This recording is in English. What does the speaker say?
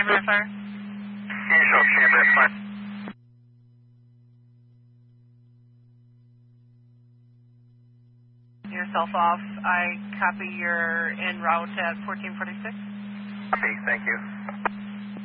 Chambers fire? Initial Chambers fire. Yourself off. I copy you're en route at 1446. Copy, thank you.